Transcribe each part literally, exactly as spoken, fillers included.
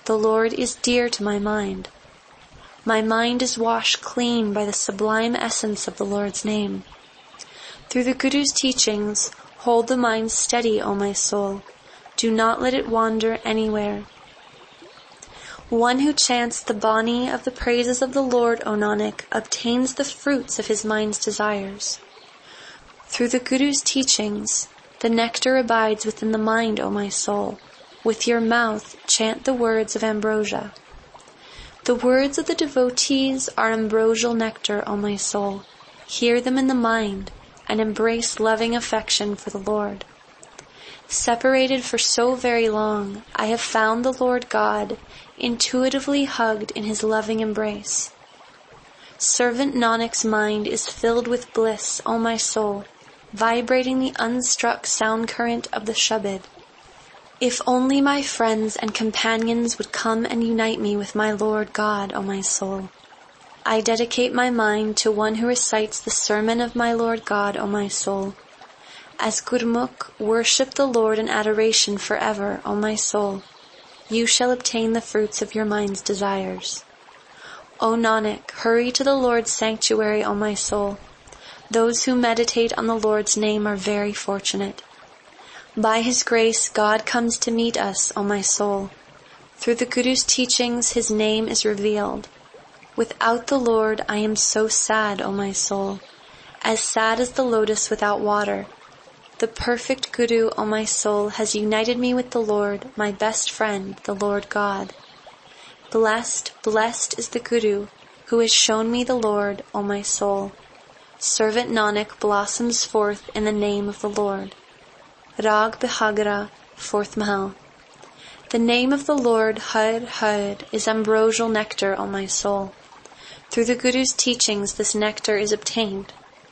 The Lord is dear to my mind. My mind is washed clean by the sublime essence of the Lord's name. Through the Guru's teachings, hold the mind steady, O my soul. Do not let it wander anywhere. One who chants the Bani of the praises of the Lord, O Nanak, obtains the fruits of his mind's desires. Through the Guru's teachings, the nectar abides within the mind, O my soul. With your mouth, chant the words of ambrosia. The words of the devotees are ambrosial nectar, O my soul. Hear them in the mind, and embrace loving affection for the Lord. Separated for so very long, I have found the Lord God, intuitively hugged in his loving embrace. Servant Nanak's mind is filled with bliss, O my soul, vibrating the unstruck sound current of the Shabad. If only my friends and companions would come and unite me with my Lord God, O my soul. I dedicate my mind to one who recites the sermon of my Lord God, O my soul. As Gurmukh, worship the Lord in adoration forever, O my soul. You shall obtain the fruits of your mind's desires. O Nanak, hurry to the Lord's sanctuary, O my soul. Those who meditate on the Lord's name are very fortunate. By his grace, God comes to meet us, O my soul. Through the Guru's teachings, his name is revealed. Without the Lord, I am so sad, O my soul, as sad as the lotus without water. The perfect Guru, O my soul, has united me with the Lord, my best friend, the Lord God. Blessed, blessed is the Guru, who has shown me the Lord, O my soul. Servant Nanak blossoms forth in the name of the Lord. Rag Bihagra, fourth Mahal. The name of the Lord, Har Har, is ambrosial nectar, O my soul. Through the Guru's teachings, this nectar is obtained.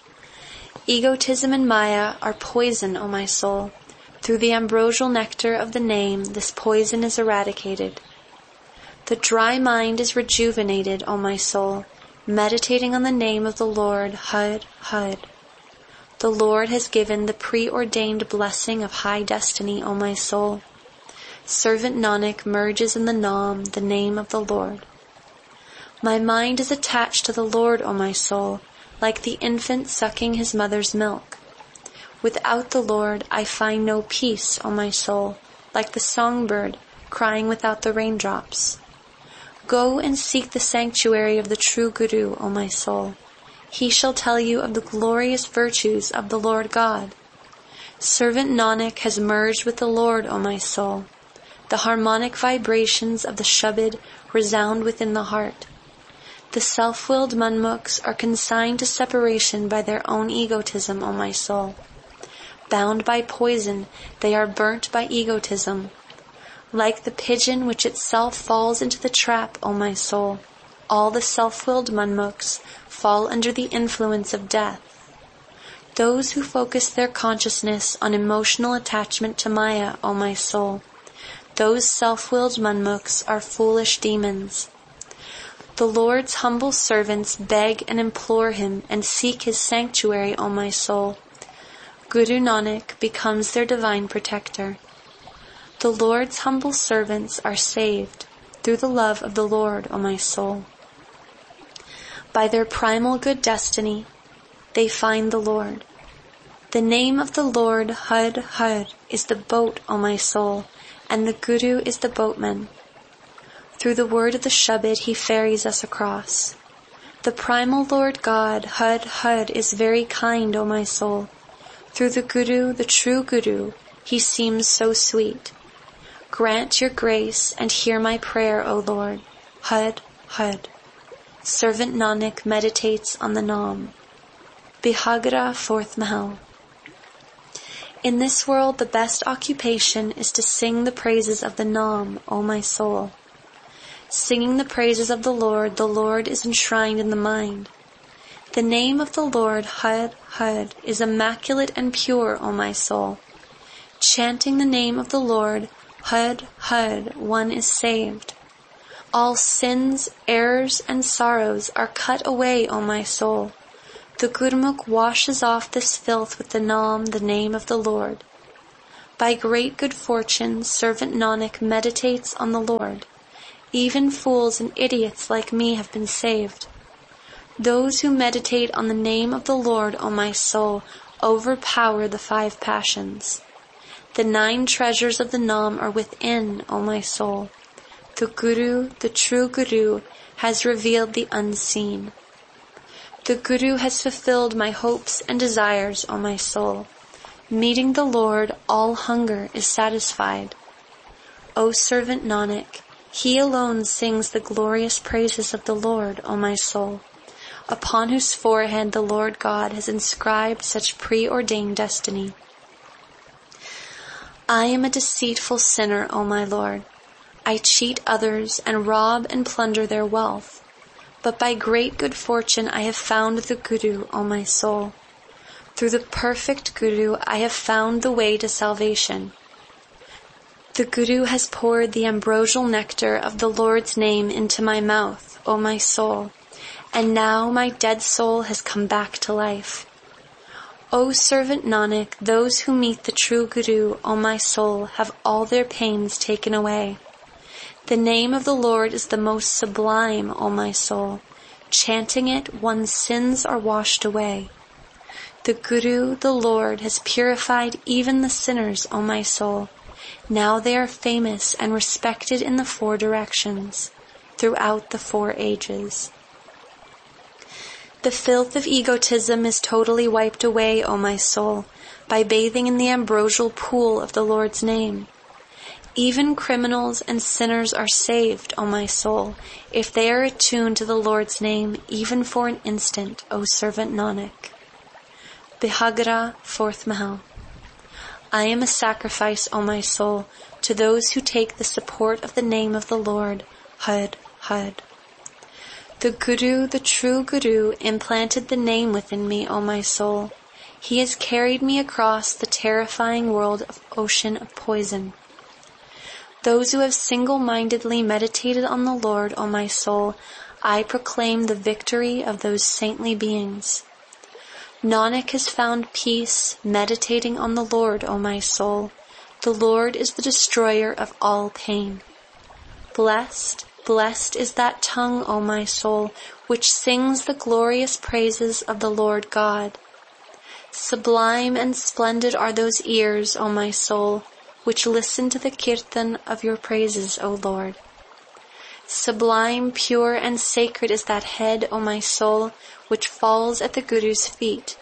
Egotism and Maya are poison, O my soul. Through the ambrosial nectar of the name, this poison is eradicated. The dry mind is rejuvenated, O my soul, meditating on the name of the Lord, Har Har. The Lord has given the preordained blessing of high destiny, O my soul. Servant Nanak merges in the Nam, the name of the Lord. My mind is attached to the Lord, O my soul, like the infant sucking his mother's milk. Without the Lord, I find no peace, O my soul, like the songbird crying without the raindrops. Go and seek the sanctuary of the true Guru, O my soul. He shall tell you of the glorious virtues of the Lord God. Servant Nanak has merged with the Lord, O my soul. The harmonic vibrations of the Shabad resound within the heart. The self-willed Manmukhs are consigned to separation by their own egotism, O my soul. Bound by poison, they are burnt by egotism. Like the pigeon which itself falls into the trap, O my soul, all the self-willed Manmukhs fall under the influence of death. Those who focus their consciousness on emotional attachment to Maya, O my soul, those self-willed Manmukhs are foolish demons. The Lord's humble servants beg and implore him and seek his sanctuary, O my soul. Guru Nanak becomes their divine protector. The Lord's humble servants are saved through the love of the Lord, O my soul. By their primal good destiny, they find the Lord. The name of the Lord, Har Har, is the boat, O my soul, and the Guru is the boatman. Through the word of the Shabad, he ferries us across. The primal Lord God, Har Har, is very kind, O my soul. Through the Guru, the true Guru, he seems so sweet. Grant your grace and hear my prayer, O Lord. Har Har. Servant Nanak meditates on the Nam. Bihagra, fourth Mahal. In this world, the best occupation is to sing the praises of the Nam, O my soul. Singing the praises of the Lord, the Lord is enshrined in the mind. The name of the Lord, Har Har, is immaculate and pure, O my soul. Chanting the name of the Lord, Har Har, one is saved. All sins, errors, and sorrows are cut away, O my soul. The Gurmukh washes off this filth with the Nam, the name of the Lord. By great good fortune, servant Nanak meditates on the Lord. Even fools and idiots like me have been saved. Those who meditate on the name of the Lord, O my soul, overpower the five passions. The nine treasures of the Nam are within, O my soul. The Guru, the true Guru, has revealed the unseen. The Guru has fulfilled my hopes and desires, O my soul. Meeting the Lord, all hunger is satisfied. O servant Nanak, he alone sings the glorious praises of the Lord, O my soul, upon whose forehead the Lord God has inscribed such preordained destiny. I am a deceitful sinner, O my Lord. I cheat others and rob and plunder their wealth. But by great good fortune I have found the Guru, O my soul. Through the perfect Guru I have found the way to salvation. The Guru has poured the ambrosial nectar of the Lord's name into my mouth, O my soul, and now my dead soul has come back to life. O servant Nanak, those who meet the true Guru, O my soul, have all their pains taken away. The name of the Lord is the most sublime, O my soul. Chanting it, one's sins are washed away. The Guru, the Lord, has purified even the sinners, O my soul. Now they are famous and respected in the four directions, throughout the four ages. The filth of egotism is totally wiped away, O my soul, by bathing in the ambrosial pool of the Lord's name. Even criminals and sinners are saved, O my soul, if they are attuned to the Lord's name, even for an instant, O servant Nanak. Bihagra, fourth Mahal. I am a sacrifice, O my soul, to those who take the support of the name of the Lord, Had, Had. The Guru, the true Guru, implanted the name within me, O my soul. He has carried me across the terrifying world of ocean of poison. Those who have single-mindedly meditated on the Lord, O my soul, I proclaim the victory of those saintly beings. Nanak has found peace meditating on the Lord, O my soul. The Lord is the destroyer of all pain. Blessed, blessed is that tongue, O my soul, which sings the glorious praises of the Lord God. Sublime and splendid are those ears, O my soul, which listen to the kirtan of your praises, O Lord. Sublime, pure, and sacred is that head, O my soul, which falls at the Guru's feet.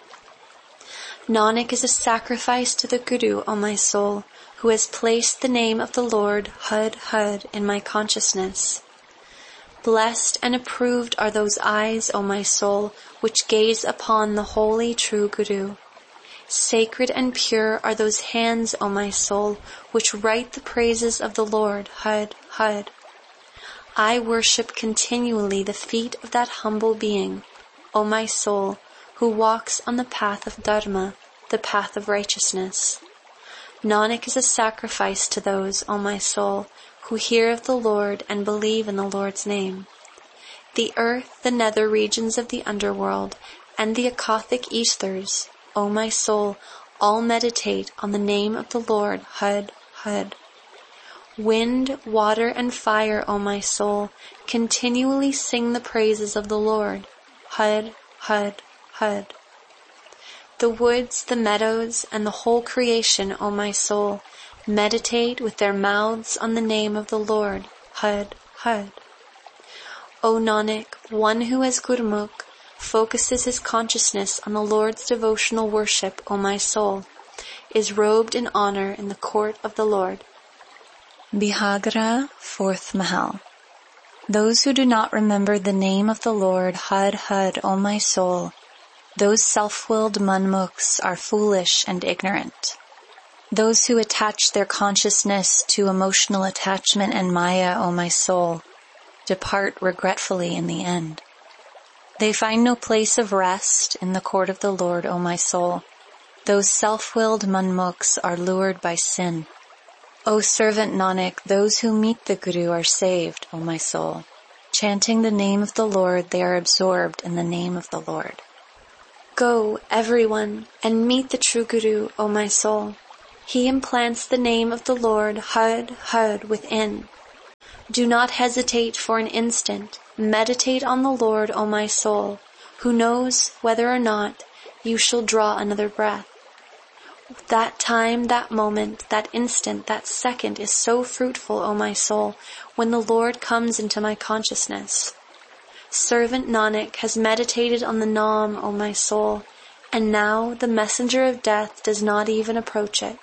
Nanak is a sacrifice to the Guru, O my soul, who has placed the name of the Lord, Had, Had, in my consciousness. Blessed and approved are those eyes, O my soul, which gaze upon the holy true Guru. Sacred and pure are those hands, O my soul, which write the praises of the Lord, Had, Had. I worship continually the feet of that humble being, O my soul, who walks on the path of Dharma, the path of righteousness. Nanak is a sacrifice to those, O my soul, who hear of the Lord and believe in the Lord's name. The earth, the nether regions of the underworld, and the akathic ethers, O my soul, all meditate on the name of the Lord, Had, Had. Wind, water, and fire, O my soul, continually sing the praises of the Lord, Had, Had, Had. The woods, the meadows, and the whole creation, O my soul, meditate with their mouths on the name of the Lord, Had, Had. O Nanak, one who has Gurmukh focuses his consciousness on the Lord's devotional worship, O my soul, is robed in honor in the court of the Lord. Bihagra, fourth Mahal. Those who do not remember the name of the Lord, Had, Had, O my soul, those self-willed manmukhs are foolish and ignorant. Those who attach their consciousness to emotional attachment and maya, O my soul, depart regretfully in the end. They find no place of rest in the court of the Lord, O my soul. Those self-willed manmukhs are lured by sin. O servant Nanak, those who meet the Guru are saved, O my soul. Chanting the name of the Lord, they are absorbed in the name of the Lord. Go, everyone, and meet the true Guru, O my soul. He implants the name of the Lord, Had, Had, within. Do not hesitate for an instant. Meditate on the Lord, O my soul, who knows whether or not you shall draw another breath. That time, that moment, that instant, that second is so fruitful, O my soul, when the Lord comes into my consciousness. Servant Nanak has meditated on the Naam, O my soul, and now the messenger of death does not even approach it.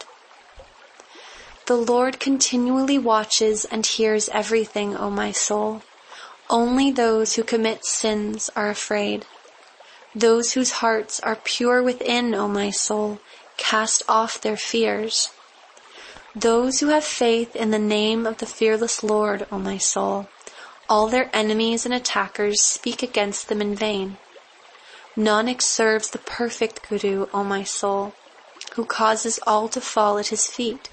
The Lord continually watches and hears everything, O my soul. Only those who commit sins are afraid. Those whose hearts are pure within, O my soul, cast off their fears. Those who have faith in the name of the fearless Lord, O my soul, all their enemies and attackers speak against them in vain. Nanak serves the perfect Guru, O my soul, who causes all to fall at his feet.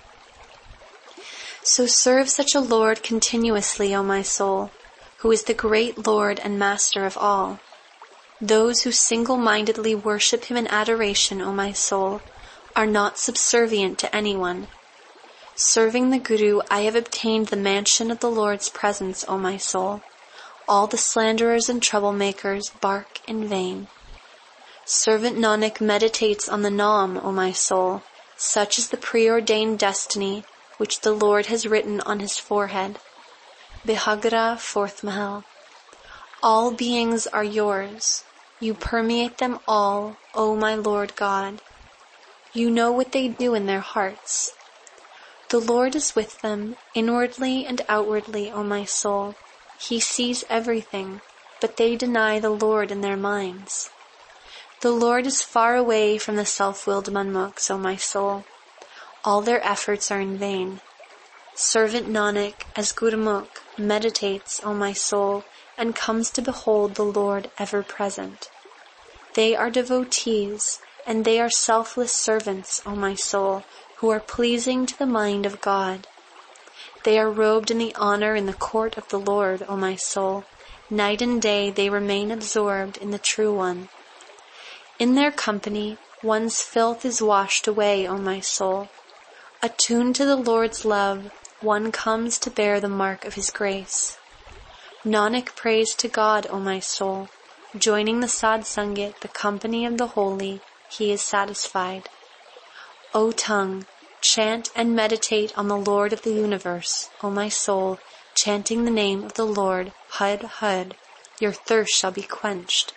So serve such a Lord continuously, O my soul, who is the great Lord and Master of all. Those who single-mindedly worship him in adoration, O my soul, are not subservient to anyone. Serving the Guru, I have obtained the mansion of the Lord's presence, O my soul. All the slanderers and troublemakers bark in vain. Servant Nanak meditates on the Naam, O my soul. Such is the preordained destiny which the Lord has written on his forehead. Bihagra, fourth Mahal. All beings are yours. You permeate them all, O my Lord God. You know what they do in their hearts. The Lord is with them, inwardly and outwardly, O my soul. He sees everything, but they deny the Lord in their minds. The Lord is far away from the self-willed Manmukhs, O my soul. All their efforts are in vain. Servant Nanak, as Gurmukh, meditates, O my soul, and comes to behold the Lord ever present. They are devotees, and they are selfless servants, O my soul, who are pleasing to the mind of God. They are robed in the honor in the court of the Lord, O my soul. Night and day they remain absorbed in the True One. In their company, one's filth is washed away, O my soul. Attuned to the Lord's love, one comes to bear the mark of his grace. Nanak prays to God, O my soul. Joining the Sadh Sangat, the company of the holy, he is satisfied. O tongue, chant and meditate on the Lord of the universe, O my soul, chanting the name of the Lord, Had Had, your thirst shall be quenched.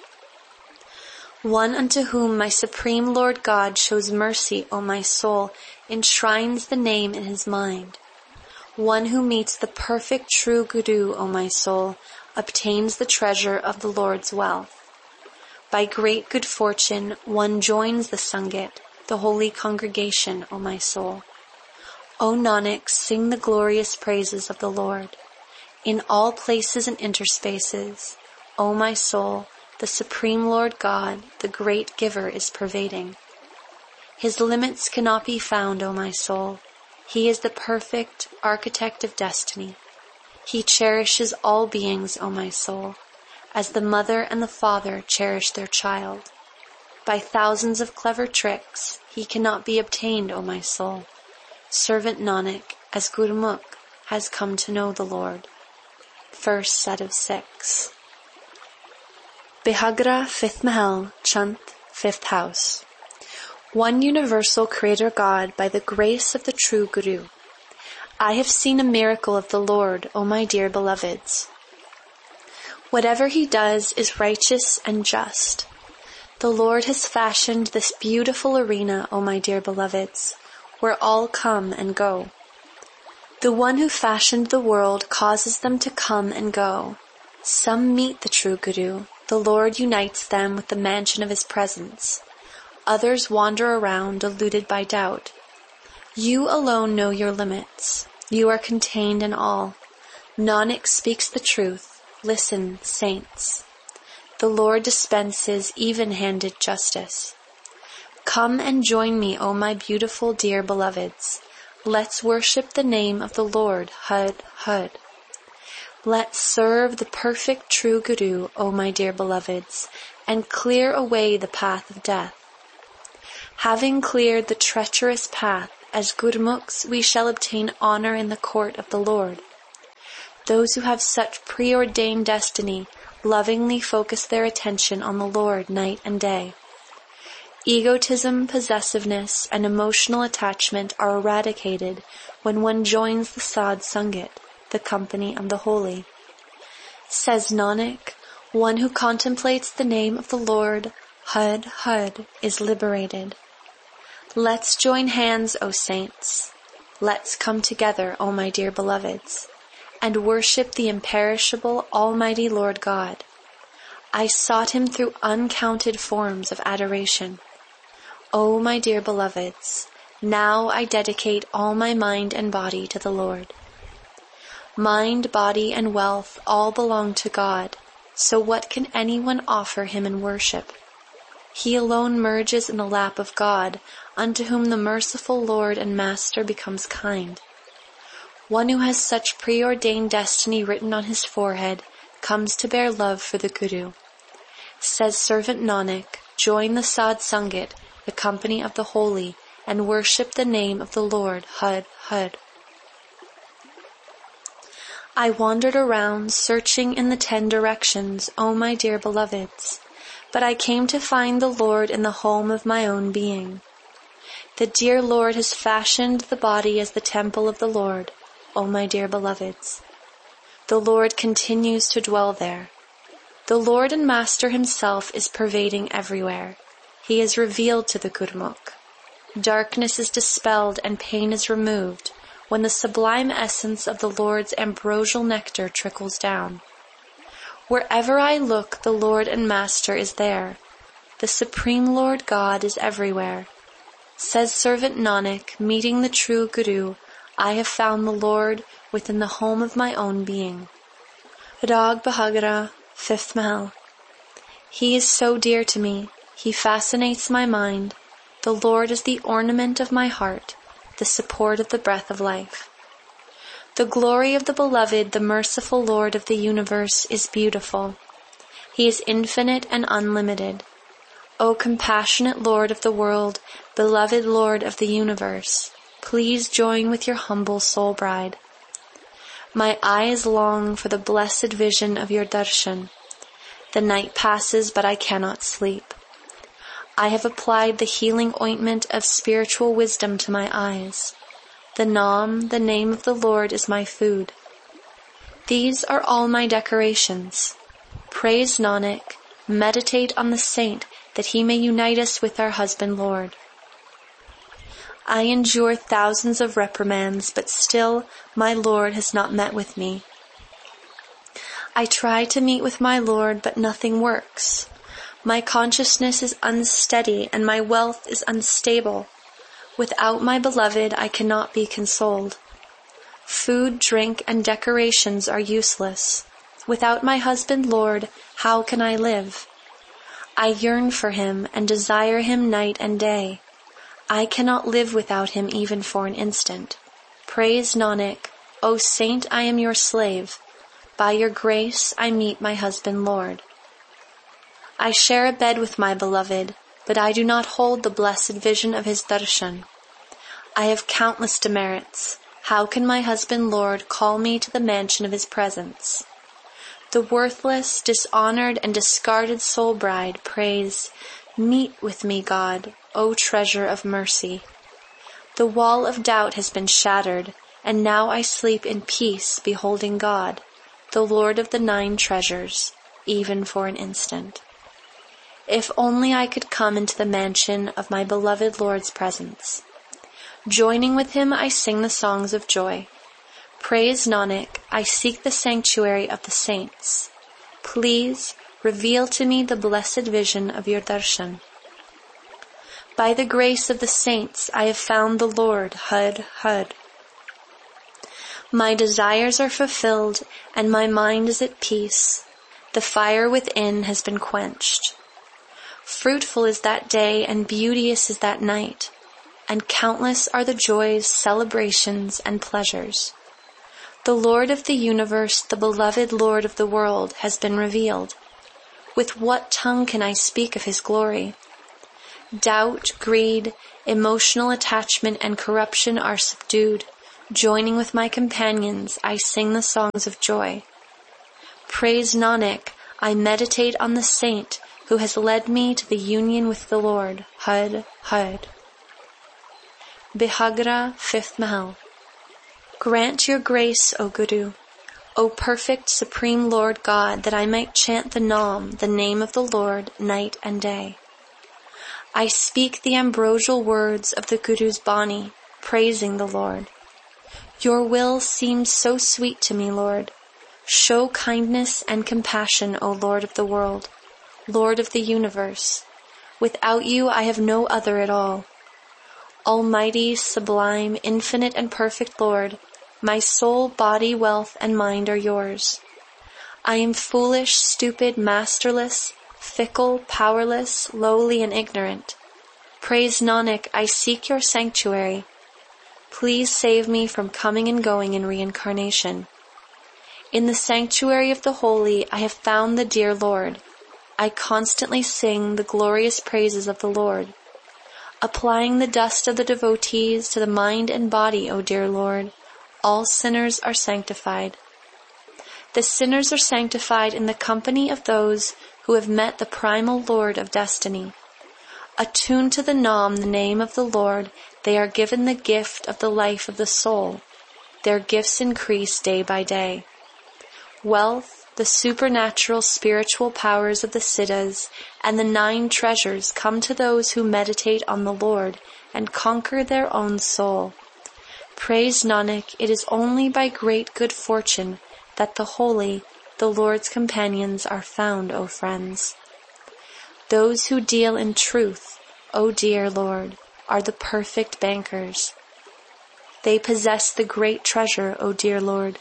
One unto whom my supreme Lord God shows mercy, O my soul, enshrines the name in his mind. One who meets the perfect true Guru, O my soul, obtains the treasure of the Lord's wealth. By great good fortune, one joins the Sangat, the holy congregation, O my soul. O Nanak, sing the glorious praises of the Lord. In all places and interspaces, O my soul, the Supreme Lord God, the great Giver, is pervading. His limits cannot be found, O my soul. He is the perfect architect of destiny. He cherishes all beings, O my soul, as the mother and the father cherish their child. By thousands of clever tricks, he cannot be obtained, O my soul. Servant Nanak, as Gurmukh, has come to know the Lord. First set of six. Bihagra, fifth Mahal, Chant, fifth house. One universal Creator God by the grace of the true Guru. I have seen a miracle of the Lord, O my dear beloveds. Whatever he does is righteous and just. The Lord has fashioned this beautiful arena, O my dear beloveds, where all come and go. The one who fashioned the world causes them to come and go. Some meet the true Guru. The Lord unites them with the mansion of his presence. Others wander around, deluded by doubt. You alone know your limits. You are contained in all. Nanak speaks the truth. Listen, saints. The Lord dispenses even-handed justice. Come and join me, O my beautiful dear beloveds. Let's worship the name of the Lord, Had Had. Let's serve the perfect true Guru, O my dear beloveds, and clear away the path of death. Having cleared the treacherous path, as Gurmukhs we shall obtain honor in the court of the Lord. Those who have such preordained destiny lovingly focus their attention on the Lord night and day. Egotism, possessiveness, and emotional attachment are eradicated when one joins the Sadh Sangat, the company of the holy. Says Nanak, one who contemplates the name of the Lord, Had Had, is liberated. Let's join hands, O saints. Let's come together, O my dear beloveds, and worship the imperishable Almighty Lord God. I sought him through uncounted forms of adoration. O my dear beloveds, now I dedicate all my mind and body to the Lord. Mind, body, and wealth all belong to God, so what can anyone offer him in worship? He alone merges in the lap of God, unto whom the merciful Lord and Master becomes kind. One who has such preordained destiny written on his forehead comes to bear love for the Guru. Says Servant Nanak, join the Sadh Sangat, the company of the holy, and worship the name of the Lord, Had Had. I wandered around, searching in the ten directions, O my dear beloveds, but I came to find the Lord in the home of my own being. The dear Lord has fashioned the body as the temple of the Lord, O my dear beloveds. The Lord continues to dwell there. The Lord and Master himself is pervading everywhere. He is revealed to the Gurmukh. Darkness is dispelled and pain is removed when the sublime essence of the Lord's ambrosial nectar trickles down. Wherever I look, the Lord and Master is there. The Supreme Lord God is everywhere. Says Servant Nanak, meeting the true Guru, I have found the Lord within the home of my own being. Rag Bahagara, Fifth Mahal. He is so dear to me. He fascinates my mind. The Lord is the ornament of my heart, the support of the breath of life. The glory of the Beloved, the merciful Lord of the universe, is beautiful. He is infinite and unlimited. O compassionate Lord of the world, beloved Lord of the universe, please join with your humble soul bride. My eyes long for the blessed vision of your darshan. The night passes, but I cannot sleep. I have applied the healing ointment of spiritual wisdom to my eyes. The Naam, the name of the Lord, is my food. These are all my decorations. Praise Nanak, meditate on the saint that he may unite us with our husband Lord. I endure thousands of reprimands, but still my Lord has not met with me. I try to meet with my Lord, but nothing works. My consciousness is unsteady and my wealth is unstable. Without my beloved, I cannot be consoled. Food, drink, and decorations are useless. Without my husband Lord, how can I live? I yearn for him and desire him night and day. I cannot live without him even for an instant. Praise Nanak, O saint, I am your slave. By your grace, I meet my husband Lord. I share a bed with my beloved, but I do not hold the blessed vision of his darshan. I have countless demerits. How can my husband Lord call me to the mansion of his presence? The worthless, dishonored, and discarded soul bride prays, meet with me, God, O treasure of mercy. The wall of doubt has been shattered, and now I sleep in peace beholding God, the Lord of the nine treasures, even for an instant. If only I could come into the mansion of my beloved Lord's presence. Joining with him, I sing the songs of joy. Praise Nanak, I seek the sanctuary of the saints. Please reveal to me the blessed vision of your darshan. By the grace of the saints, I have found the Lord, Had Had. My desires are fulfilled, and my mind is at peace. The fire within has been quenched. Fruitful is that day, and beauteous is that night, and countless are the joys, celebrations, and pleasures. The Lord of the universe, the beloved Lord of the world, has been revealed. With what tongue can I speak of his glory? Doubt, greed, emotional attachment, and corruption are subdued. Joining with my companions, I sing the songs of joy. Praise Nanak, I meditate on the saint who has led me to the union with the Lord. Har Har. Bihagra, fifth Mahal. Grant your grace, O Guru, O perfect Supreme Lord God, that I might chant the Nam, the name of the Lord, night and day. I speak the ambrosial words of the Guru's Bani, praising the Lord. Your will seems so sweet to me, Lord. Show kindness and compassion, O Lord of the world, Lord of the universe. Without you I have no other at all. Almighty, sublime, infinite and perfect Lord, my soul, body, wealth, and mind are yours. I am foolish, stupid, masterless, fickle, powerless, lowly, and ignorant. Praise Nanak, I seek your sanctuary. Please save me from coming and going in reincarnation. In the sanctuary of the holy, I have found the dear Lord. I constantly sing the glorious praises of the Lord. Applying the dust of the devotees to the mind and body, O dear Lord, all sinners are sanctified. The sinners are sanctified in the company of those who have met the primal Lord of destiny. Attuned to the Nam, the name of the Lord, they are given the gift of the life of the soul. Their gifts increase day by day. Wealth, the supernatural spiritual powers of the Siddhas, and the nine treasures come to those who meditate on the Lord and conquer their own soul. Praise Nanak, it is only by great good fortune that the holy, the Lord's companions, are found, O friends. Those who deal in truth, O dear Lord, are the perfect bankers. They possess the great treasure, O dear Lord,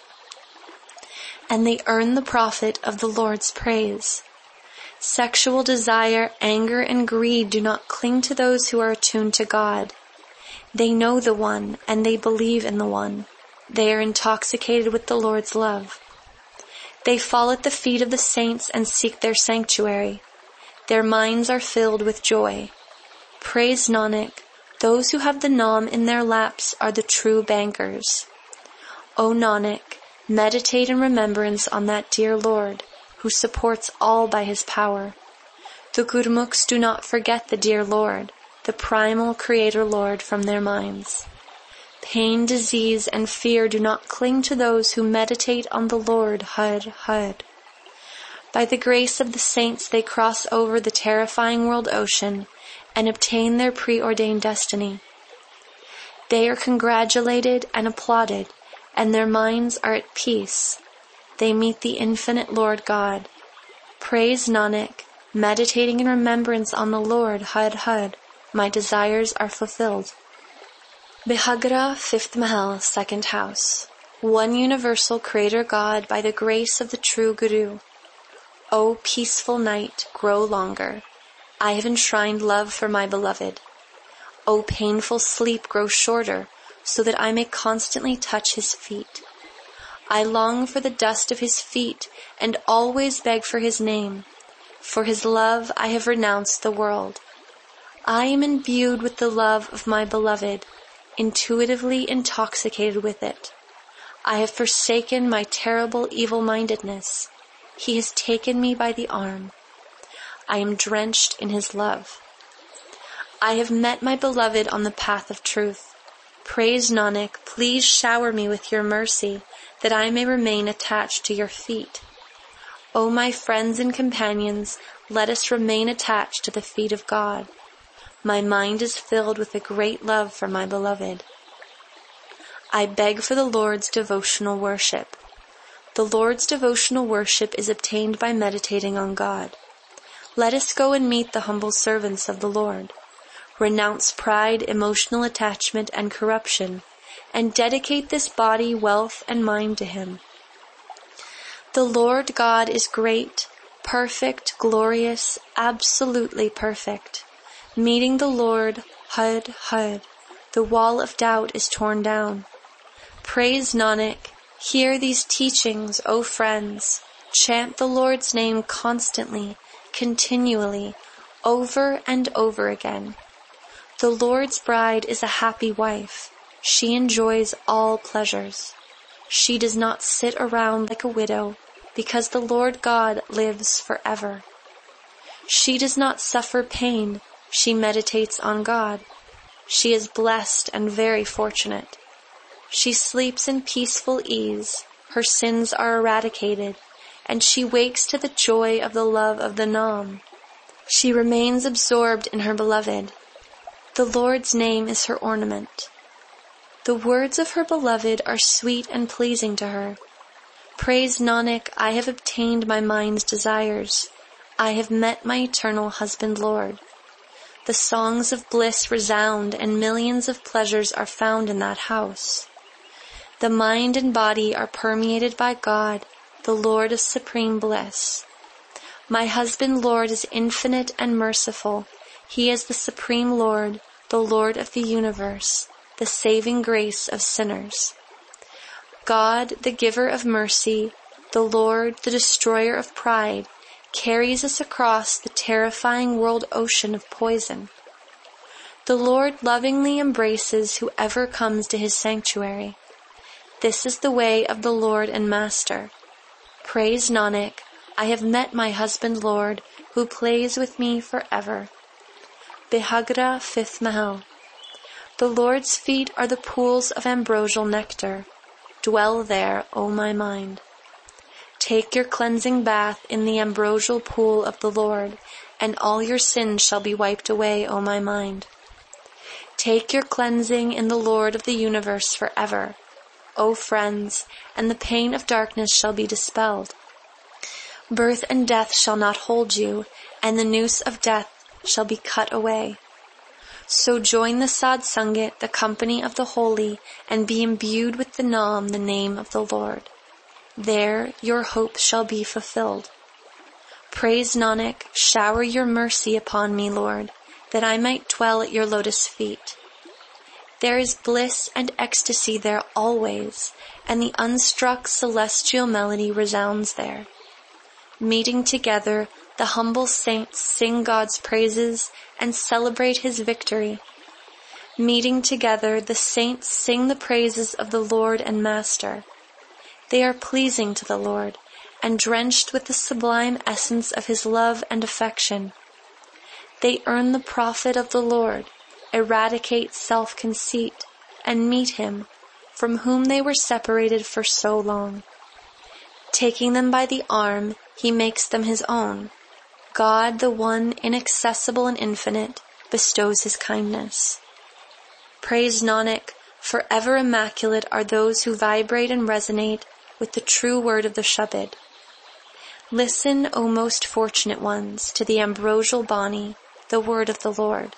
and they earn the profit of the Lord's praise. Sexual desire, anger, and greed do not cling to those who are attuned to God. They know the One, and they believe in the One. They are intoxicated with the Lord's love. They fall at the feet of the saints and seek their sanctuary. Their minds are filled with joy. Praise Nanak, those who have the Nam in their laps are the true bankers. O Nanak, meditate in remembrance on that dear Lord, who supports all by his power. The Gurmukhs do not forget the dear Lord, the primal Creator Lord, from their minds. Pain, disease, and fear do not cling to those who meditate on the Lord. Har Har. By the grace of the saints they cross over the terrifying world ocean and obtain their preordained destiny. They are congratulated and applauded, and their minds are at peace. They meet the infinite Lord God. Praise Nanak, meditating in remembrance on the Lord. Har Har. My desires are fulfilled. Bihagra, fifth Mahal, second house. One universal Creator God, by the grace of the true Guru. O peaceful night, grow longer. I have enshrined love for my beloved. O painful sleep, grow shorter, so that I may constantly touch his feet. I long for the dust of his feet, and always beg for his name. For his love I have renounced the world. I am imbued with the love of my beloved, intuitively intoxicated with it. I have forsaken my terrible evil-mindedness. He has taken me by the arm. I am drenched in his love. I have met my beloved on the path of truth. Praise Nanak, please shower me with your mercy, that I may remain attached to your feet. O my friends and companions, let us remain attached to the feet of God. My mind is filled with a great love for my beloved. I beg for the Lord's devotional worship. The Lord's devotional worship is obtained by meditating on God. Let us go and meet the humble servants of the Lord. Renounce pride, emotional attachment, and corruption, and dedicate this body, wealth, and mind to Him. The Lord God is great, perfect, glorious, absolutely perfect. Meeting the Lord, Har Har, the wall of doubt is torn down. Praise Nanak, hear these teachings, O friends. Chant the Lord's name constantly, continually, over and over again. The Lord's bride is a happy wife. She enjoys all pleasures. She does not sit around like a widow, because the Lord God lives forever. She does not suffer pain. She meditates on God. She is blessed and very fortunate. She sleeps in peaceful ease. Her sins are eradicated, and she wakes to the joy of the love of the Nam. She remains absorbed in her beloved. The Lord's name is her ornament. The words of her beloved are sweet and pleasing to her. Praise Nanak, I have obtained my mind's desires. I have met my eternal husband Lord. The songs of bliss resound, and millions of pleasures are found in that house. The mind and body are permeated by God, the Lord of supreme bliss. My husband Lord is infinite and merciful. He is the supreme Lord, the Lord of the universe, the saving grace of sinners. God, the giver of mercy, the Lord, the destroyer of pride, carries us across the terrifying world ocean of poison. The Lord lovingly embraces whoever comes to his sanctuary. This is the way of the Lord and Master. Praise Nanak, I have met my husband Lord, who plays with me forever. Bihagra, fifth Mahal. The Lord's feet are the pools of ambrosial nectar. Dwell there, O my mind. Take your cleansing bath in the ambrosial pool of the Lord, and all your sins shall be wiped away, O my mind. Take your cleansing in the Lord of the universe forever, O friends, and the pain of darkness shall be dispelled. Birth and death shall not hold you, and the noose of death shall be cut away. So join the Sad Sangat, the company of the holy, and be imbued with the Nam, the name of the Lord. There your hope shall be fulfilled. Praise Nanak, shower your mercy upon me, Lord, that I might dwell at your lotus feet. There is bliss and ecstasy there always, and the unstruck celestial melody resounds there. Meeting together, the humble saints sing God's praises and celebrate his victory. Meeting together, the saints sing the praises of the Lord and Master. They are pleasing to the Lord, and drenched with the sublime essence of his love and affection. They earn the profit of the Lord, eradicate self-conceit, and meet him, from whom they were separated for so long. Taking them by the arm, he makes them his own. God, the one inaccessible and infinite, bestows his kindness. Praise Nanak, forever immaculate are those who vibrate and resonate with the true word of the Shabad. Listen, O most fortunate ones, to the ambrosial Bani, the word of the Lord.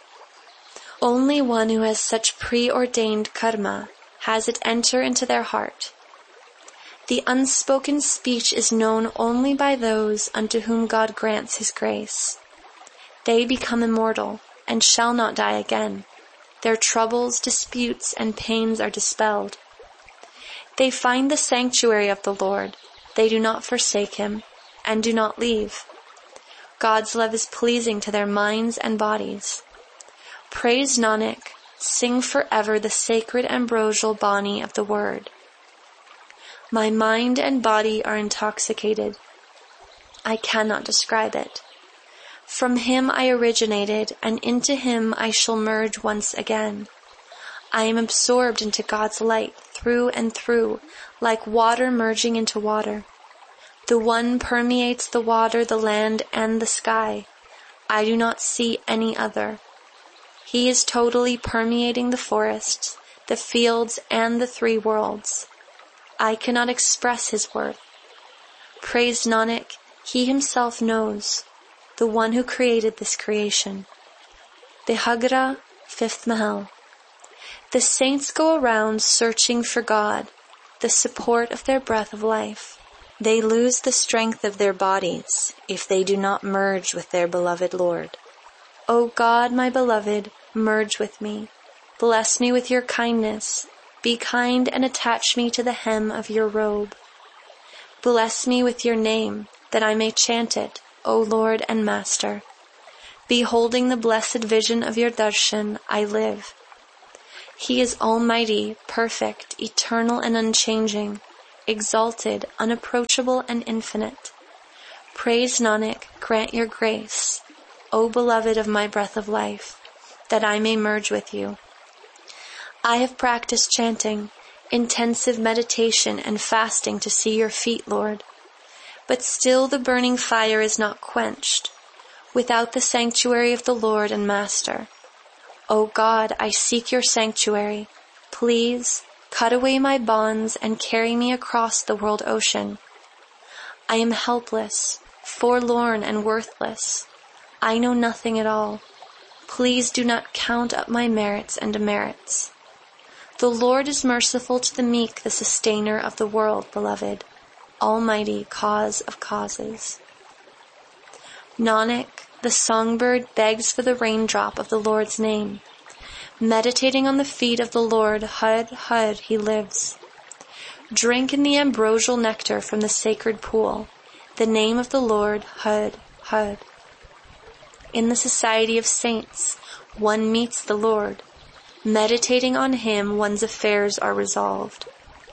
Only one who has such preordained karma has it enter into their heart. The unspoken speech is known only by those unto whom God grants his grace. They become immortal and shall not die again. Their troubles, disputes, and pains are dispelled. They find the sanctuary of the Lord. They do not forsake him and do not leave. God's love is pleasing to their minds and bodies. Praise Nanak, sing forever the sacred ambrosial Bani of the word. My mind and body are intoxicated. I cannot describe it. From him I originated, and into him I shall merge once again. I am absorbed into God's light through and through, like water merging into water. The one permeates the water, the land, and the sky. I do not see any other. He is totally permeating the forests, the fields, and the three worlds. I cannot express his worth. Praise Nanak, he himself knows, the one who created this creation. Bihagra, fifth Mahal. The saints go around searching for God, the support of their breath of life. They lose the strength of their bodies if they do not merge with their beloved Lord. O God, my beloved, merge with me. Bless me with your kindness. Be kind and attach me to the hem of your robe. Bless me with your name, that I may chant it, O Lord and Master. Beholding the blessed vision of your darshan, I live. He is almighty, perfect, eternal and unchanging, exalted, unapproachable and infinite. Praise Nanak, grant your grace, O beloved of my breath of life, that I may merge with you. I have practiced chanting, intensive meditation and fasting to see your feet, Lord. But still the burning fire is not quenched, without the sanctuary of the Lord and Master. O God, I seek your sanctuary. Please, cut away my bonds and carry me across the world ocean. I am helpless, forlorn and worthless. I know nothing at all. Please do not count up my merits and demerits. The Lord is merciful to the meek, the sustainer of the world, beloved, almighty cause of causes. Nanak, the songbird begs for the raindrop of the Lord's name. Meditating on the feet of the Lord, Hud, Hud, he lives. Drink in the ambrosial nectar from the sacred pool, the name of the Lord, Hud, Hud. In the society of saints, one meets the Lord. Meditating on him, one's affairs are resolved.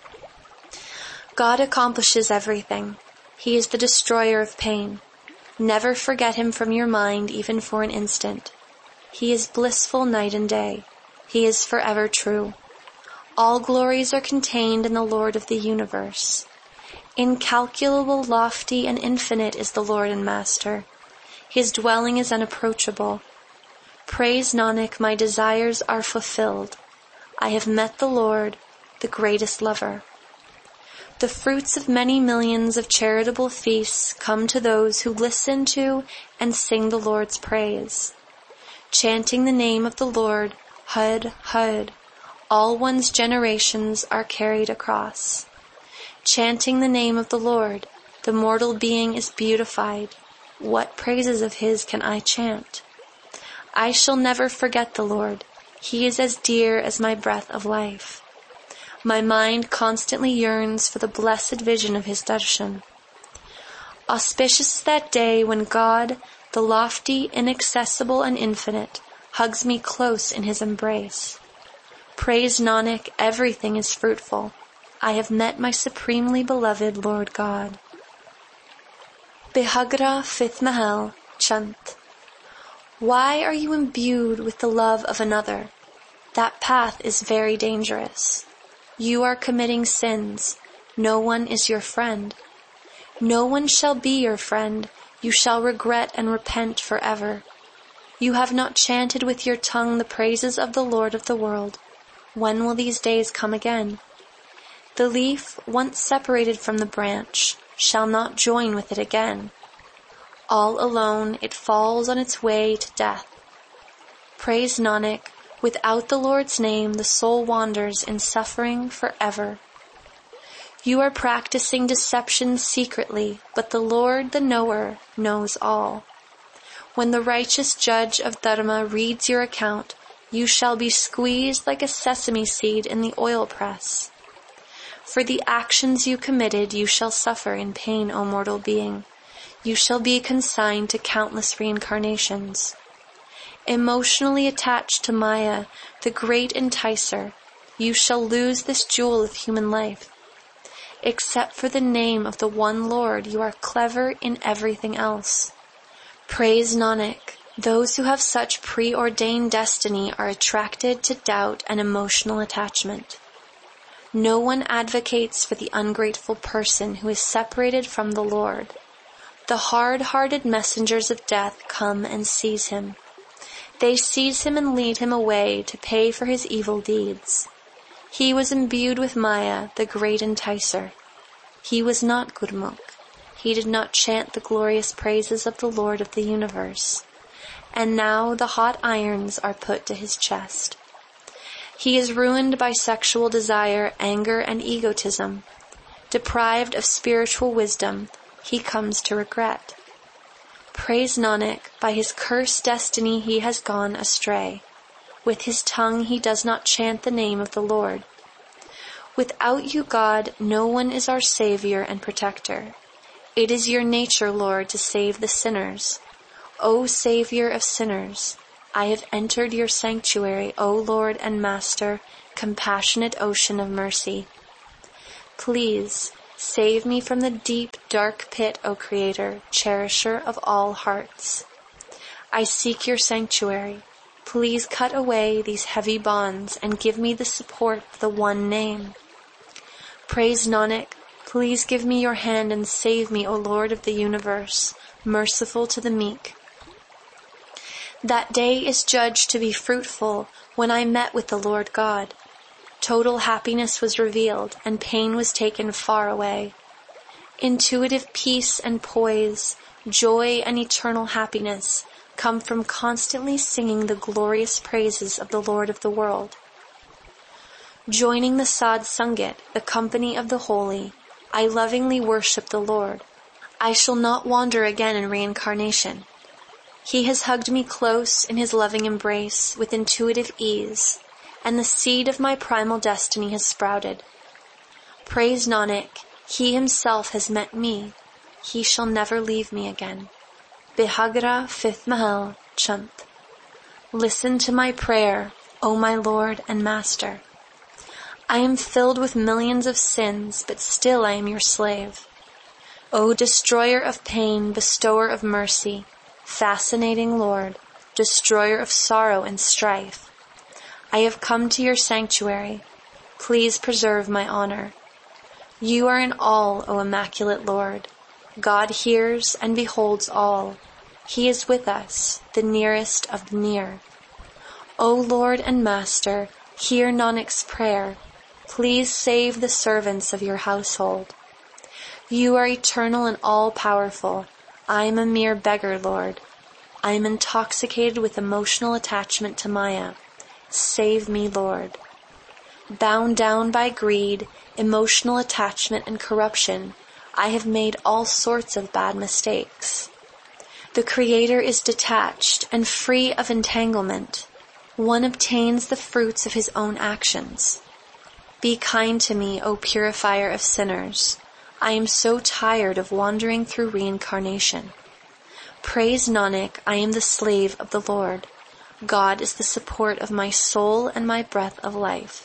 God accomplishes everything. He is the destroyer of pain. Never forget him from your mind, even for an instant. He is blissful night and day. He is forever true. All glories are contained in the Lord of the universe. Incalculable, lofty, and infinite is the Lord and Master. His dwelling is unapproachable. Praise Nanak, my desires are fulfilled. I have met the Lord, the greatest lover. The fruits of many millions of charitable feasts come to those who listen to and sing the Lord's praise. Chanting the name of the Lord, Hud, Hud, all one's generations are carried across. Chanting the name of the Lord, the mortal being is beautified. What praises of his can I chant? I shall never forget the Lord. He is as dear as my breath of life. My mind constantly yearns for the blessed vision of his darshan. Auspicious is that day when God, the lofty, inaccessible, and infinite, hugs me close in his embrace. Praise Nanak, everything is fruitful. I have met my supremely beloved Lord God. Bihagra, fifth Mahal, Chant. Why are you imbued with the love of another? That path is very dangerous. You are committing sins. No one is your friend. No one shall be your friend. You shall regret and repent forever. You have not chanted with your tongue the praises of the Lord of the world. When will these days come again? The leaf, once separated from the branch, shall not join with it again. All alone it falls on its way to death. Praise Nanak, without the Lord's name the soul wanders in suffering forever. You are practicing deception secretly, but the Lord, the knower, knows all. When the righteous judge of Dharma reads your account, you shall be squeezed like a sesame seed in the oil press. For the actions you committed you shall suffer in pain, O mortal being. You shall be consigned to countless reincarnations. Emotionally attached to Maya, the great enticer, you shall lose this jewel of human life. Except for the name of the one Lord, you are clever in everything else. Praise Nanak, those who have such preordained destiny are attracted to doubt and emotional attachment. No one advocates for the ungrateful person who is separated from the Lord. The hard-hearted messengers of death come and seize him. They seize him and lead him away to pay for his evil deeds. He was imbued with Maya, the great enticer. He was not Gurmukh. He did not chant the glorious praises of the Lord of the universe. And now the hot irons are put to his chest. He is ruined by sexual desire, anger, and egotism. Deprived of spiritual wisdom, he comes to regret. Praise Nanak, by his cursed destiny he has gone astray. With his tongue he does not chant the name of the Lord. Without you, God, no one is our Savior and Protector. It is your nature, Lord, to save the sinners. O Savior of sinners, I have entered your sanctuary, O Lord and Master, compassionate ocean of mercy. Please, save me from the deep, dark pit, O Creator, cherisher of all hearts. I seek your sanctuary. Please cut away these heavy bonds and give me the support of the one name. Praise Nanak, please give me your hand and save me, O Lord of the universe, merciful to the meek. That day is judged to be fruitful when I met with the Lord God. Total happiness was revealed and pain was taken far away. Intuitive peace and poise, joy and eternal happiness come from constantly singing the glorious praises of the Lord of the world. Joining the Sadh Sangat, the company of the holy, I lovingly worship the Lord. I shall not wander again in reincarnation. He has hugged me close in his loving embrace with intuitive ease, and the seed of my primal destiny has sprouted. Praise Nanak, he himself has met me. He shall never leave me again. Bihagra, fifth Mahal, Chant. Listen to my prayer, O my Lord and Master. I am filled with millions of sins, but still I am your slave. O destroyer of pain, bestower of mercy, fascinating Lord, destroyer of sorrow and strife, I have come to your sanctuary. Please preserve my honor. You are in all, O immaculate Lord. God hears and beholds all. He is with us, the nearest of the near. O Lord and Master, hear Nanak's prayer. Please save the servants of your household. You are eternal and all-powerful. I am a mere beggar, Lord. I am intoxicated with emotional attachment to Maya. Save me, Lord. Bound down by greed, emotional attachment, and corruption, I have made all sorts of bad mistakes. The Creator is detached and free of entanglement. One obtains the fruits of his own actions. Be kind to me, O purifier of sinners. I am so tired of wandering through reincarnation. Praise Nanak, I am the slave of the Lord. God is the support of my soul and my breath of life.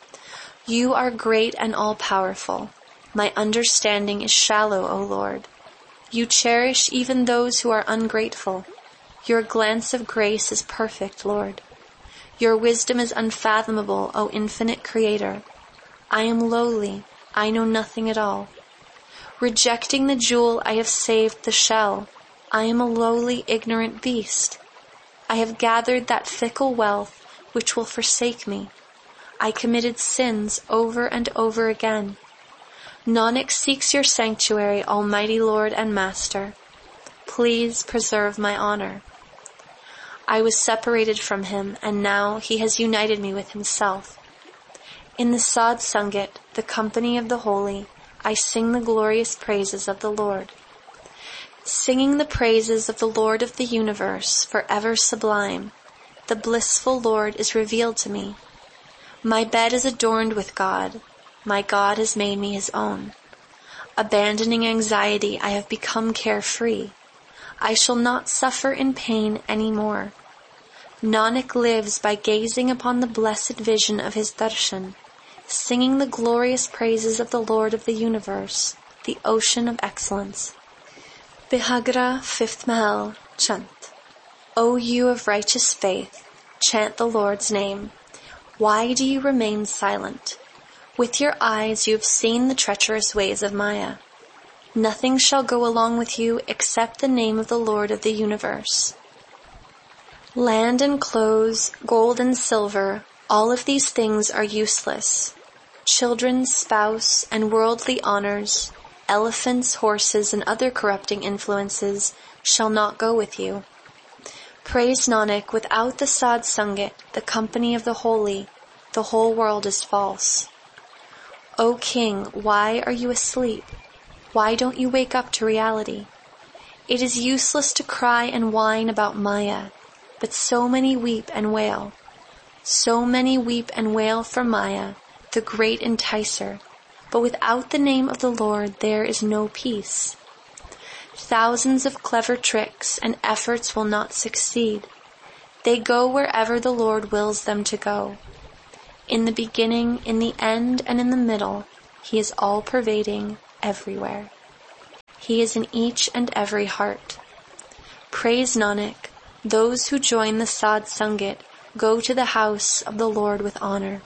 You are great and all-powerful. My understanding is shallow, O Lord. You cherish even those who are ungrateful. Your glance of grace is perfect, Lord. Your wisdom is unfathomable, O infinite Creator. I am lowly. I know nothing at all. Rejecting the jewel, I have saved the shell. I am a lowly, ignorant beast. I have gathered that fickle wealth which will forsake me. I committed sins over and over again. Nanak seeks your sanctuary, Almighty Lord and Master. Please preserve my honor. I was separated from him, and now he has united me with himself. In the Sadh Sangat, the company of the holy, I sing the glorious praises of the Lord. Singing the praises of the Lord of the universe, forever sublime, the blissful Lord is revealed to me. My bed is adorned with God. My God has made me his own. Abandoning anxiety, I have become carefree. I shall not suffer in pain any more. Nanak lives by gazing upon the blessed vision of his darshan, singing the glorious praises of the Lord of the universe, the ocean of excellence. Bihagra, fifth Mahal, Chant. O you of righteous faith, chant the Lord's name. Why do you remain silent? With your eyes you have seen the treacherous ways of Maya. Nothing shall go along with you except the name of the Lord of the universe. Land and clothes, gold and silver, all of these things are useless. Children, spouse, and worldly honors, elephants, horses, and other corrupting influences shall not go with you. Praise Nanak, without the Sadh Sangat, the company of the holy, the whole world is false. O King, why are you asleep? Why don't you wake up to reality? It is useless to cry and whine about Maya, but so many weep and wail. So many weep and wail for Maya, the great enticer, but without the name of the Lord there is no peace. Thousands of clever tricks and efforts will not succeed. They go wherever the Lord wills them to go. In the beginning, in the end, and in the middle, he is all-pervading everywhere. He is in each and every heart. Praise Nanak, those who join the Sadh Sangat go to the house of the Lord with honor.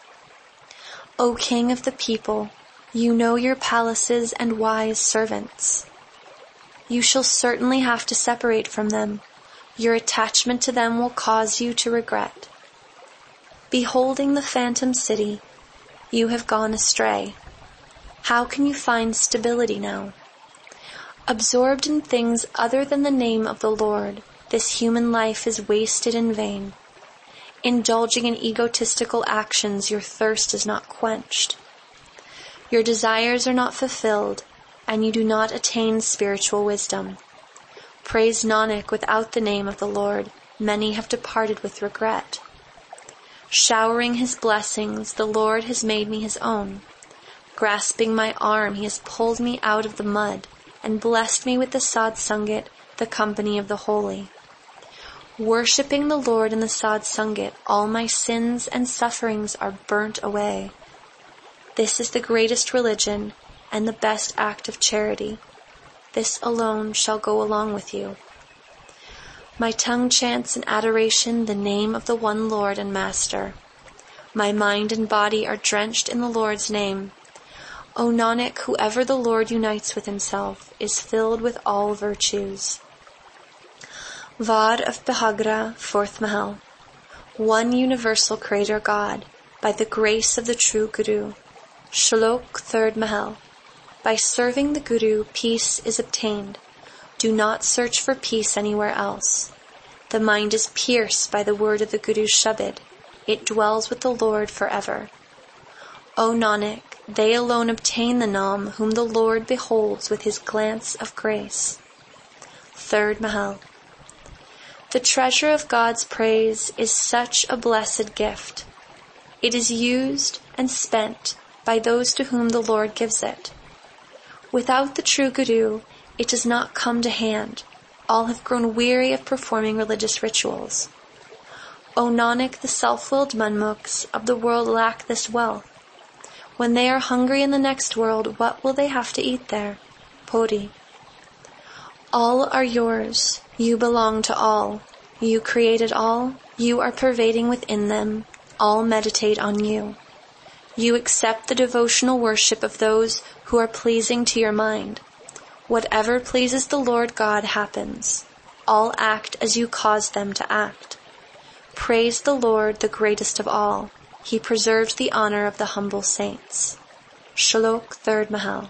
O King of the people, you know your palaces and wise servants. You shall certainly have to separate from them. Your attachment to them will cause you to regret. Beholding the phantom city, you have gone astray. How can you find stability now? Absorbed in things other than the name of the Lord, this human life is wasted in vain. Indulging in egotistical actions, your thirst is not quenched. Your desires are not fulfilled, and you do not attain spiritual wisdom. Praise Nanak, without the name of the Lord, many have departed with regret. Showering his blessings, the Lord has made me his own. Grasping my arm, he has pulled me out of the mud and blessed me with the Sadh Sangat, the company of the holy. Worshipping the Lord in the Sadh Sangat, all my sins and sufferings are burnt away. This is the greatest religion and the best act of charity. This alone shall go along with you. My tongue chants in adoration the name of the one Lord and Master. My mind and body are drenched in the Lord's name. O Nanak, whoever the Lord unites with himself is filled with all virtues. Vad of Bhagra, fourth Mahal. One universal Creator God, by the grace of the true Guru. Shlok, third Mahal. By serving the Guru, peace is obtained. Do not search for peace anywhere else. The mind is pierced by the word of the Guru's Shabad. It dwells with the Lord forever. O Nanak, they alone obtain the Nam whom the Lord beholds with his glance of grace. Third Mahal. The treasure of God's praise is such a blessed gift. It is used and spent by those to whom the Lord gives it. Without the true Guru, it does not come to hand. All have grown weary of performing religious rituals. O Nanak, the self-willed manmukhs of the world lack this wealth. When they are hungry in the next world, what will they have to eat there? Puri. All are yours. You belong to all. You created all. You are pervading within them. All meditate on you. You accept the devotional worship of those who are pleasing to your mind. Whatever pleases the Lord God happens. All act as you cause them to act. Praise the Lord, the greatest of all. He preserves the honor of the humble saints. Shlok, third Mahal.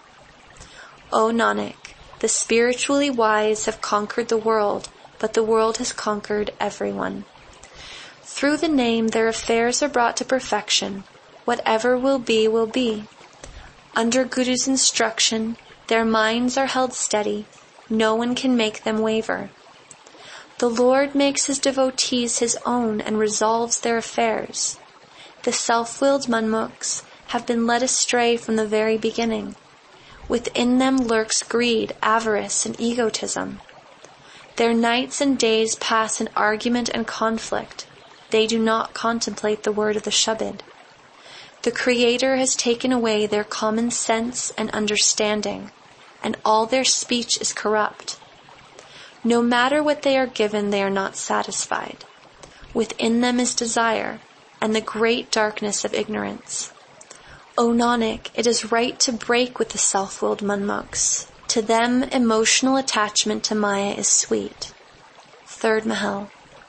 O Nanak, the spiritually wise have conquered the world, but the world has conquered everyone. Through the name, their affairs are brought to perfection. Whatever will be, will be. Under Guru's instruction, their minds are held steady. No one can make them waver. The Lord makes his devotees his own and resolves their affairs. The self-willed manmukhs have been led astray from the very beginning. Within them lurks greed, avarice, and egotism. Their nights and days pass in argument and conflict. They do not contemplate the word of the Shabad. The Creator has taken away their common sense and understanding, and all their speech is corrupt. No matter what they are given, they are not satisfied. Within them is desire, and the great darkness of ignorance. O Nanak, it is right to break with the self-willed manmukhs. To them, emotional attachment to Maya is sweet. Third Mahal.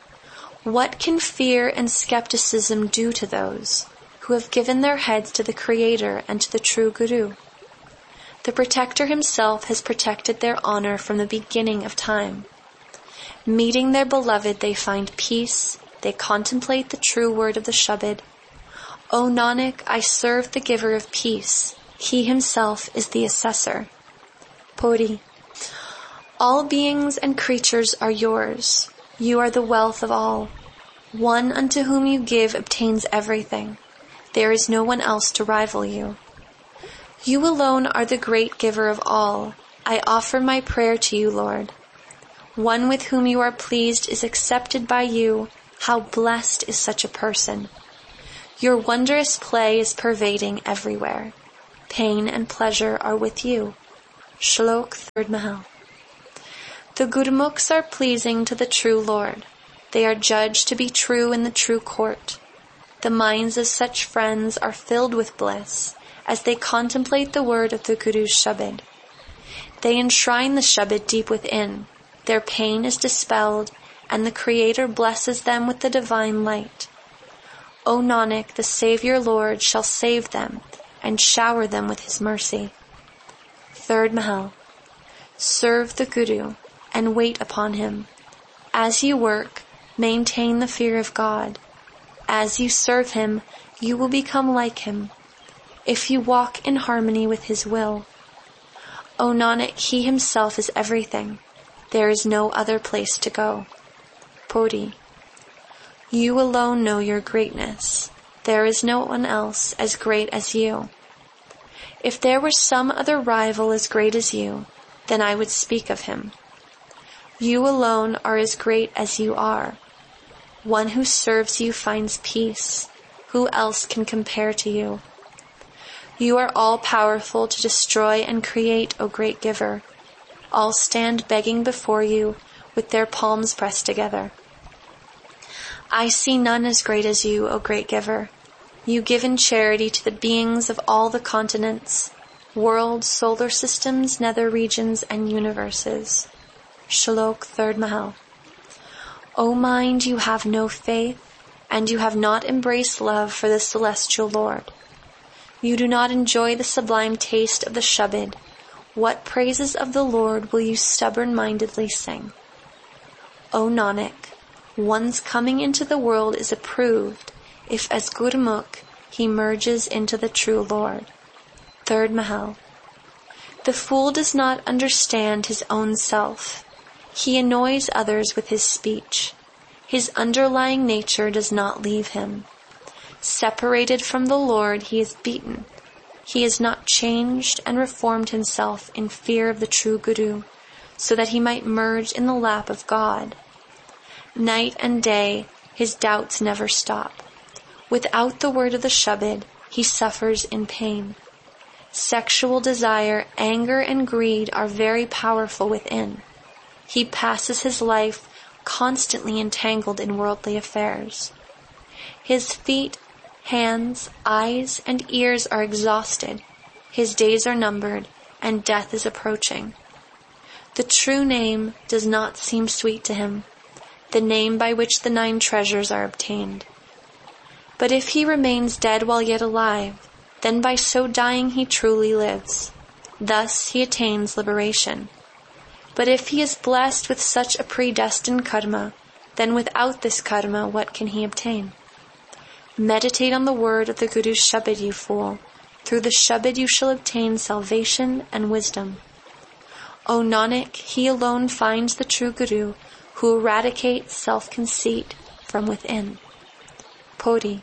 What can fear and skepticism do to those who have given their heads to the Creator and to the true Guru? The Protector himself has protected their honor from the beginning of time. Meeting their beloved, they find peace. They contemplate the true word of the Shabad. O Nanak, I serve the giver of peace. He himself is the assessor. Puri. All beings and creatures are yours. You are the wealth of all. One unto whom you give obtains everything. There is no one else to rival you. You alone are the great giver of all. I offer my prayer to you, Lord. One with whom you are pleased is accepted by you, How blessed is such a person! Your wondrous play is pervading everywhere. Pain and pleasure are with you. Shlok third Mahal. The Gurmukhs are pleasing to the true Lord. They are judged to be true in the true court. The minds of such friends are filled with bliss as they contemplate the word of the Guru's Shabad. They enshrine the Shabad deep within. Their pain is dispelled, and the Creator blesses them with the divine light. O Nanak, the Saviour Lord shall save them and shower them with His mercy. Third Mahal. Serve the Guru and wait upon him. As you work, maintain the fear of God. As you serve him, you will become like him, if you walk in harmony with his will. O Nanak, he himself is everything. There is no other place to go. Podi. You alone know your greatness. There is no one else as great as you. If there were some other rival as great as you, then I would speak of him. You alone are as great as you are. One who serves you finds peace. Who else can compare to you? You are all-powerful to destroy and create, O great giver. All stand begging before you with their palms pressed together. I see none as great as you, O great giver. You give in charity to the beings of all the continents, worlds, solar systems, nether regions, and universes. Shlok third Mahal. O mind, you have no faith, and you have not embraced love for the celestial Lord. You do not enjoy the sublime taste of the Shabad. What praises of the Lord will you stubborn-mindedly sing? O Nanak, one's coming into the world is approved if as Gurmukh he merges into the true Lord. Third Mahal. The fool does not understand his own self. He annoys others with his speech. His underlying nature does not leave him. Separated from the Lord, he is beaten. He has not changed and reformed himself in fear of the true Guru, so that he might merge in the lap of God. Night and day, his doubts never stop. Without the word of the Shabad, he suffers in pain. Sexual desire, anger, and greed are very powerful within. He passes his life constantly entangled in worldly affairs. His feet, hands, eyes, and ears are exhausted. His days are numbered, and death is approaching. The true name does not seem sweet to him, the name by which the nine treasures are obtained. But if he remains dead while yet alive, then by so dying he truly lives. Thus he attains liberation. But if he is blessed with such a predestined karma, then without this karma what can he obtain? Meditate on the word of the Guru's Shabad, you fool. Through the Shabad you shall obtain salvation and wisdom. O Nanak, he alone finds the true Guru, who eradicates self-conceit from within. Podi.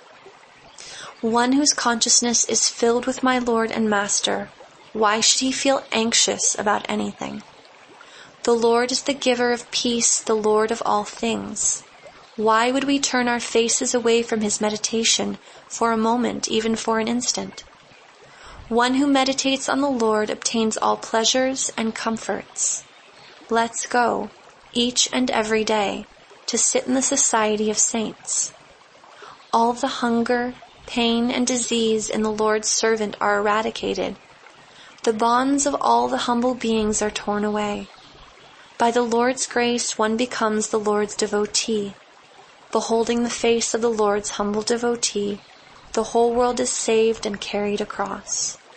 One whose consciousness is filled with my Lord and Master, why should he feel anxious about anything? The Lord is the giver of peace, the Lord of all things. Why would we turn our faces away from his meditation for a moment, even for an instant? One who meditates on the Lord obtains all pleasures and comforts. Let's go, each and every day, to sit in the society of saints. All the hunger, pain, and disease in the Lord's servant are eradicated. The bonds of all the humble beings are torn away. By the Lord's grace, one becomes the Lord's devotee. Beholding the face of the Lord's humble devotee, the whole world is saved and carried across.